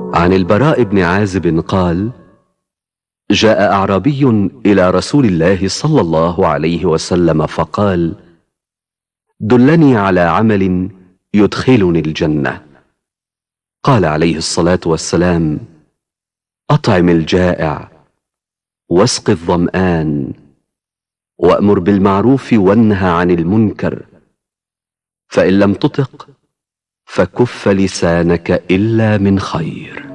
عن البراء بن عازب قال: جاء أعرابي إلى رسول الله صلى الله عليه وسلم فقال: دلني على عمل يدخلني الجنة. قال عليه الصلاة والسلام: أطعم الجائع، واسق الظمآن، وأمر بالمعروف وانه عن المنكر، فإن لم تطق فكف لسانك إلا من خير.